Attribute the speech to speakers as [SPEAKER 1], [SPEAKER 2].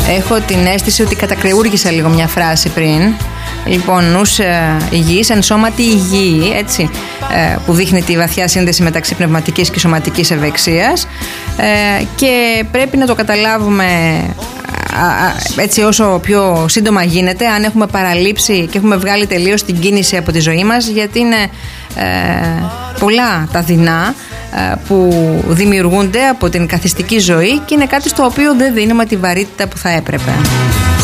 [SPEAKER 1] Έχω την αίσθηση ότι κατακρεούργησα λίγο μια φράση πριν. Λοιπόν, νους υγιής, εν σώματι υγιή, έτσι, που δείχνει τη βαθιά σύνδεση μεταξύ πνευματικής και σωματικής ευεξίας, και πρέπει να το καταλάβουμε έτσι όσο πιο σύντομα γίνεται, αν έχουμε παραλείψει και έχουμε βγάλει τελείως την κίνηση από τη ζωή μας, γιατί είναι πολλά τα δεινά που δημιουργούνται από την καθιστική ζωή και είναι κάτι στο οποίο δεν δίνουμε τη βαρύτητα που θα έπρεπε.